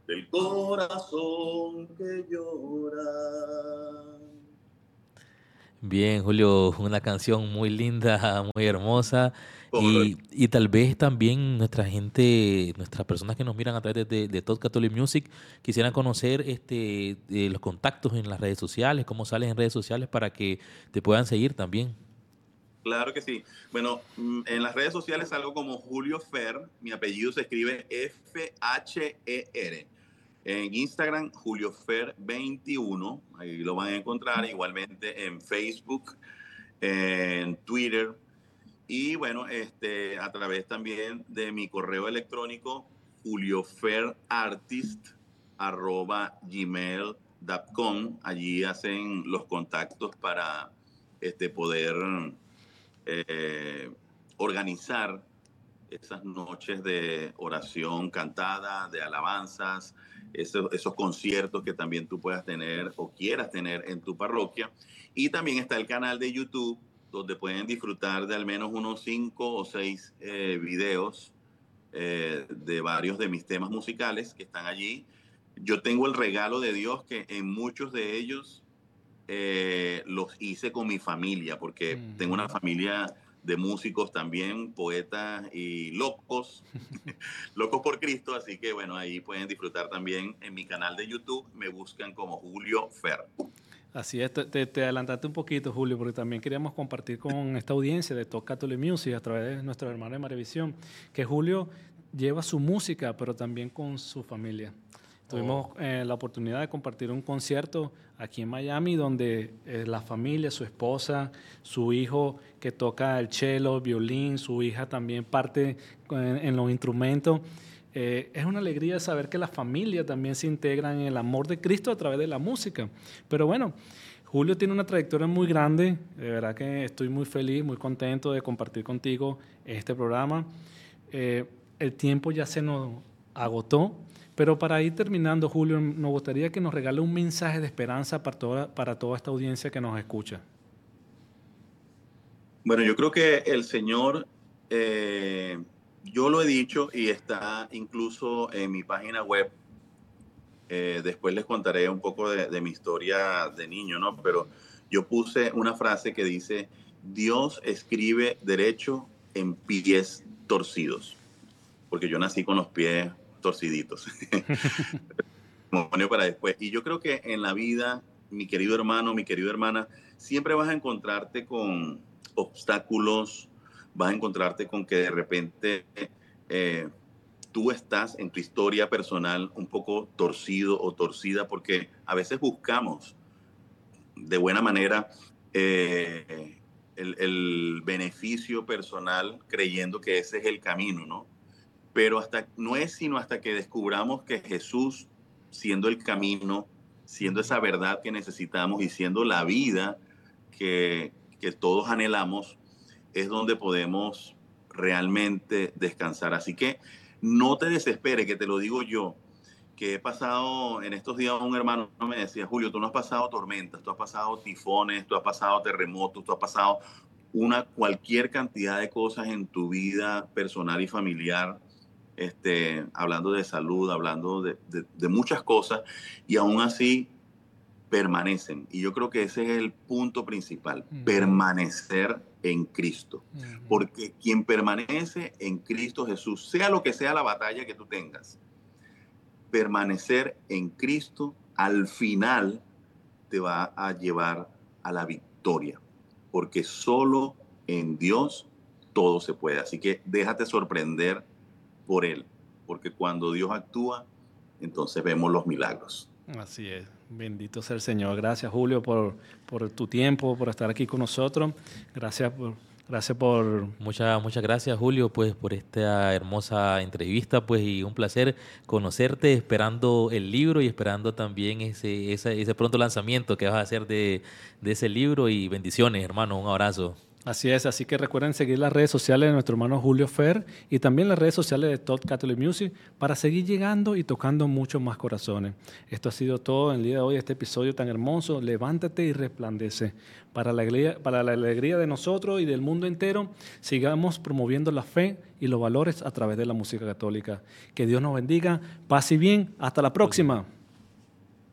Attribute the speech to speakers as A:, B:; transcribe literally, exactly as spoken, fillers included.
A: del corazón que llora.
B: Bien, Julio, una canción muy linda, muy hermosa y,
A: Correcto.
B: y tal vez también nuestra gente, nuestras personas que nos miran a través de, de Top Catholic Music quisieran conocer este, eh, los contactos en las redes sociales, cómo sales en redes sociales para que te puedan seguir también.
A: Claro que sí. Bueno, mm, en las redes sociales algo como Julio Fer, mi apellido se escribe F H E R. En Instagram, Julio Fer veintiuno, ahí lo van a encontrar, igualmente en Facebook, en Twitter, y bueno, este, a través también de mi correo electrónico, julioferartist arroba gmail punto com. Allí hacen los contactos para este, poder eh, organizar esas noches de oración cantada, de alabanzas, esos, esos conciertos que también tú puedas tener o quieras tener en tu parroquia. Y también está el canal de YouTube, donde pueden disfrutar de al menos unos cinco o seis eh, videos eh, de varios de mis temas musicales que están allí. Yo tengo el regalo de Dios que en muchos de ellos eh, los hice con mi familia, porque tengo una
C: Ujú.
A: familia de músicos también, poetas y locos, locos por Cristo, así que bueno, ahí pueden disfrutar también en mi canal de YouTube, me buscan como Julio Fer.
C: Así es, te, te- te adelantaste un poquito, Julio, porque también queríamos compartir con esta audiencia de Top Catholic Music a través de nuestro hermano de Marevisión, que Julio lleva su música, pero también con su familia. Tuvimos
B: Oh.
C: eh, la oportunidad de compartir un concierto aquí en Miami donde eh, la familia, su esposa, su hijo que toca el cello, violín, su hija también parte en, en los instrumentos. Eh, es una alegría saber que la familia también se integra en el amor de Cristo a través de la música. Pero bueno, Julio tiene una trayectoria muy grande, de verdad que estoy muy feliz, muy contento de compartir contigo este programa. Eh, el tiempo ya se nos agotó, pero para ir terminando, Julio, nos gustaría que nos regale un mensaje de esperanza para toda, para toda esta audiencia que nos escucha.
A: Bueno, yo creo que el Señor, eh, yo lo he dicho y está incluso en mi página web. Eh, después les contaré un poco de, de mi historia de niño, ¿no? Pero yo puse una frase que dice, Dios escribe derecho en pies torcidos, porque yo nací con los pies torciditos. Testimonio para después. Y yo creo que en la vida, mi querido hermano, mi querida hermana, siempre vas a encontrarte con obstáculos, vas a encontrarte con que de repente eh, tú estás en tu historia personal un poco torcido o torcida porque a veces buscamos de buena manera eh, el, el, beneficio personal creyendo que ese es el camino, ¿no? Pero hasta, no es sino hasta que descubramos que Jesús, siendo el camino, siendo esa verdad que necesitamos y siendo la vida que, que todos anhelamos, es donde podemos realmente descansar. Así que no te desesperes, que te lo digo yo, que he pasado en estos días, un hermano me decía, Julio, tú no has pasado tormentas, tú has pasado tifones, tú has pasado terremotos, tú has pasado una cualquier cantidad de cosas en tu vida personal y familiar, este, hablando de salud, hablando de, de, de muchas cosas, y aún así permanecen. Y yo creo que ese es el punto principal,
C: Uh -huh.
A: permanecer en Cristo.
C: Uh -huh.
A: Porque quien permanece en Cristo Jesús, sea lo que sea la batalla que tú tengas, permanecer en Cristo al final te va a llevar a la victoria. Porque solo en Dios todo se puede. Así que déjate sorprender por Él. Porque cuando Dios actúa, entonces vemos los milagros.
C: Así es. Bendito sea el Señor. Gracias, Julio, por, por tu tiempo, por estar aquí con nosotros. Gracias por... Gracias por...
B: Muchas, muchas gracias, Julio, pues por esta hermosa entrevista, pues y un placer conocerte, esperando el libro y esperando también ese, ese, ese pronto lanzamiento que vas a hacer de, de ese libro y bendiciones, hermano, un abrazo.
C: Así es, así que recuerden seguir las redes sociales de nuestro hermano Julio Fer y también las redes sociales de Todd Catholic Music para seguir llegando y tocando muchos más corazones. Esto ha sido todo en el día de hoy, este episodio tan hermoso. Levántate y resplandece. Para la alegría, para la alegría de nosotros y del mundo entero, sigamos promoviendo la fe y los valores a través de la música católica. Que Dios nos bendiga. Paz y bien. Hasta la próxima.